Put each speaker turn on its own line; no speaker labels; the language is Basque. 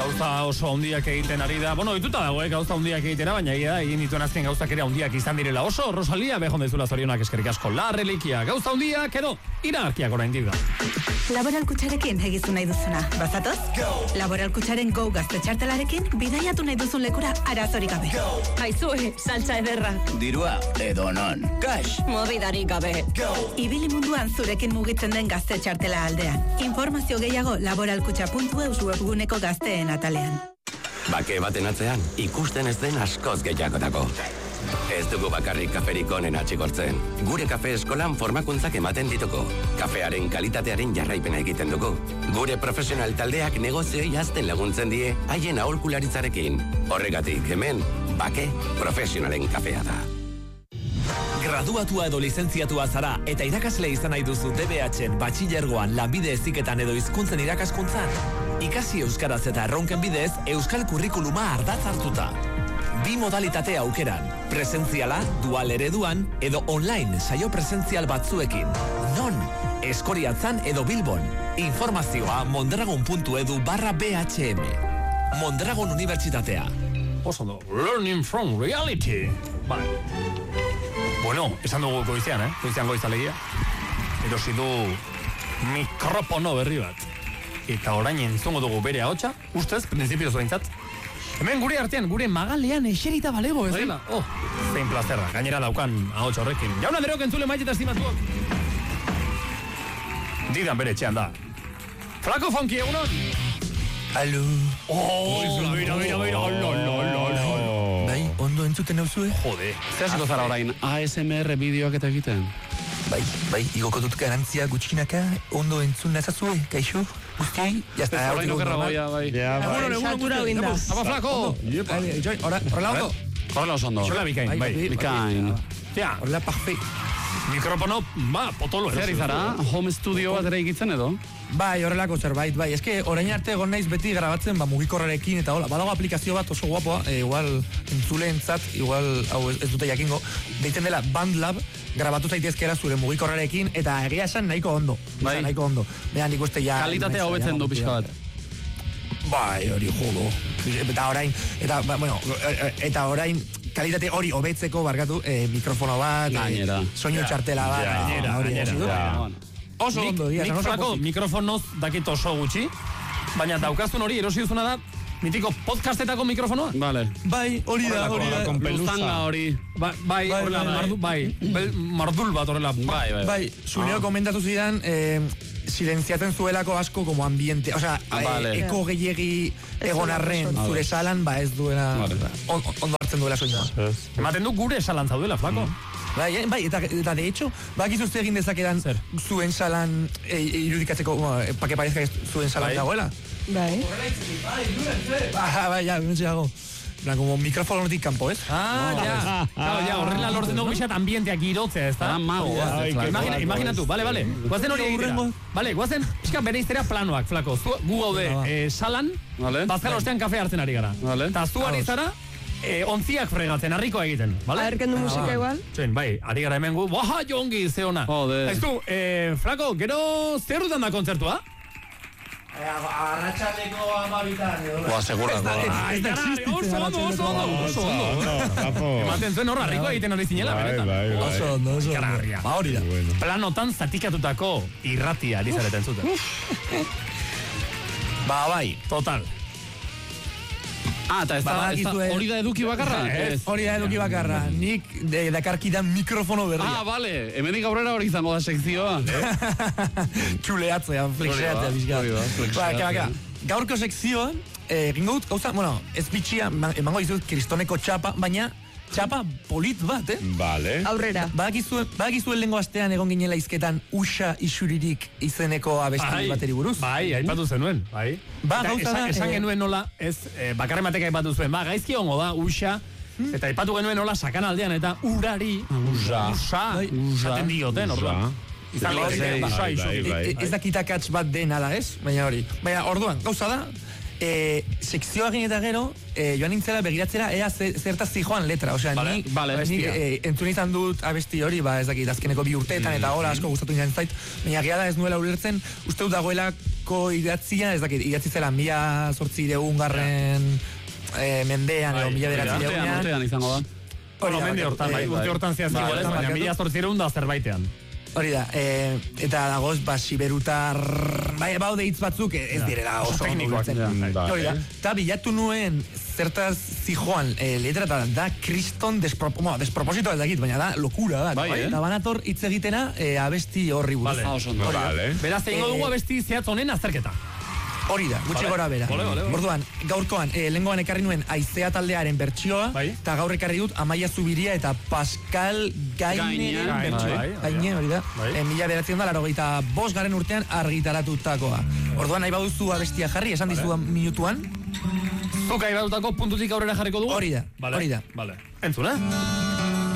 gauza oso handiak egiten ari da. Bueno, dituta dago, gauza handiak egitera, baina egin dituen azken gauzak ere handiak izan direla oso. Rosalia, behon dezula zorionak eskerrik asko. La Reliquia, gauza handiak edo iragarkiak orain dira.
Laboral Kutxarekin egizu nahi duzuna. Bazatoz? Laboral Kutxaren Go gazte txartelarekin bidaiatu nahi duzun lekura arazorik gabe.
Aizue, saltza ederra.
Dirua edo non. Cash.
Mobidarik gabe.
Ibili munduan zurekin mugitzen den gazte txartela aldean. Informazio gehiago laboralkutxa.eus webguneko gazteen atalean.
Bake baten atzean, ikusten ez den askoz gehiagotako. Ez dugu bakarrik kaferik onen atxikortzen. Gure kafe eskolan formakuntzak ematen dituko. Kafearen kalitatearen jarraipena egiten dugu. Gure profesional taldeak negozioei hazten laguntzen die haien aholkularitzarekin. Horregatik hemen, bake profesionalen kafea da.
Graduatua edo lizentziatua zara eta irakasle izan nahi duzu DBH-en, batxilergoan, lanbide heziketan edo hizkuntzen irakaskuntzan. Ikasi euskaraz eta erronken bidez, euskal kurrikuluma ardatz hartuta. 2 modalitate aukeran, presentziala, dual ereduan, edo online saio presentzial batzuekin. Non? Eskoriatzan edo Bilbon. Informazioa mondragon.edu/BHM. Mondragon Unibertsitatea.
Oso do, learning from reality. Vale. Bueno, esan dugu goizean, Goizean goizalegia. Erosi du mikrofono berri bat. Eta orain entzongo dugu bere ahotsa, ustez, prinsipioz behintzat. Hemen gure artean, gure magalean eserita balego, ez dela? Oh, zein plazerra, gainera daukan ahotsa horrekin. Jaun Andereok entzule maite eta estimatuak. Didan bere etxean da. Flaco Funky, egunon?
Alo.
Oh, mira.
Bai, ondo entzuten nauzue?
Jode.
Zer hasiko zara orain, ASMR bideoak eta egiten?
Bai, igoko dut garantzia gutxinaka, ondo entzun nazazue, kaixo? Guzti, jazta.
Orain okerrago, bai.
Egun. Apa, Flaco.
Horrela ondo?
Horrela oso ondo.
Zola bikain, bai.
Bikain.
Ja,
Horrela parfait.
mikrofono, potolo.
Zer izara, home studio bat ere egitzen edo?
Bai, horrelako zerbait, bai. Eske orain arte egon naiz beti grabatzen mugikorrarekin eta hola. Badago aplikazio bat oso guapoa, igual entzuleentzat, igual hau ez dute jakingo, deitzen dela BandLab, grabatu zaitezkera zure mugikorrarekin eta egia esan nahiko ondo.
Bai.
Nahiko ondo. Behan ikuste ja...
Kalitatea hobetzen du pixka bat.
Bai, hori jodo. Eta orain kalitate hori hobetzeko barkatu mikrofono bat,
Gainera.
soinu txartela bat.
Gainera.
Oso ondo,
Nik Flaco mikrofonoz dakit oso gutxi, baina daukazun hori erosi duzuna da mitiko podcastetako mikrofonoa?
Vale.
Bai, hori da.
Luzanga hori.
Bai, horrela, mardul bat horrela.
Bai, Zuneo komentatu zidan, silenziatzen zuelako asko como ambiente, osea, eko gehiegi egon arren zure salan, ez duela, ondo hartzen duela soinua.
Ematen du gure salan zaudela, Flaco.
Bai, eta de hecho, bakizu uste egin dezakedan zuen salan irudikatzeko, pa que parezca zuen salan dagoela.
Bai.
Bai, ja, mentxeago. Como mikrofonotik kanpo, ez?
Ja, horrela lortzen dugu bisat ambienteak girotzea, ez da? Imaginatu, bale. Guazen hori egitera. Bale, guazen, pixka bere iztera planoak, Flaco. Gu gaude salan, bazkal ostean kafe hartzen ari gara. Eta zu ari zara, ontziak fregatzen, harriko egiten, bale?
Aherkendu musika igual?
Bai, ari gara hemen gu, jongi, ze ona. Ez du, Flaco, gero zer dutan da kontzertua?
Arratxaldeko 12 edo.
Segura.
Oso ondo. Ematen zuen horra, harriko egiten hori zinela, benetan.
Oso ondo. Ba hori da.
Planotan zatikatutako irratia alizareten zuten.
Ba bai.
Total.
Eta hori da eduki bakarra?
Hori da eduki bakarra. Nik dakarkidan mikrofono berria.
Bale. Hemenik aurrera hori izango da sekzioa.
Txuleatzea, flexeatzea, bizka. Gaurko sekzioan, gingo dut, gauza, ez bitxia, emango dizut kristoneko txapa, baina txapa polit bat,
Vale. Aurrera.
Badakizuen lehengo astean egon ginela izketan Uxa Isuririk izeneko abesti bateri buruz?
Bai, aipatu zenuen, bai. Esan genuen nola, ez, bakarren batek aipatu zuen, gaizki hongo da, Uxa, eta aipatu genuen nola sakan aldean, eta urari, Uxa, esaten dioten, orduan.
Ez dakitakatz bat den ala, ez? Baina hori. Baina orduan, gauza da, sekzioa egin eta gero, joan nintzela begiratzera ea zertaz zijoan letra. Osea, nik entzun izan dut abesti hori, ez dakit, azkeneko 2 urteetan eta hola asko gustatu nintzen zait, baina gea da ez nuela ulertzen, uste dut dagoelako aurreko idatzia, ez dakit, idatzi zela 1800 mendean, edo 1900
urtean izango da.
Mende hortan, urte hortan zehazki, baina 1800 da zerbaitean.
Hori da, eta dagoz, siberutar, baude hitz batzuk ez direla oso
teknikoak.
Hori da, eta bilatu nuen zertaz zijoan letrata da kriston desproposito ez dakit, baina da lokura da. Eta banator hitz egitena abesti horri buruz.
Beraz, egingo dugu abesti zehatz honen azterketa.
Hori da, gutxi gora bera. Orduan, gaurkoan, lehengoan ekarri nuen Aizea taldearen bertsioa, eta gaur ekarri dut Amaia Zubiria eta Pascal Gaineren bertsioa. Gaine, hori da. 1985 urtean argitaratutakoa. Orduan, nahi baduzu abestia jarri, esan dizu minutuan.
Zuka ibatutako puntutik aurrera jarriko dugu?
Hori da.
Entzuna?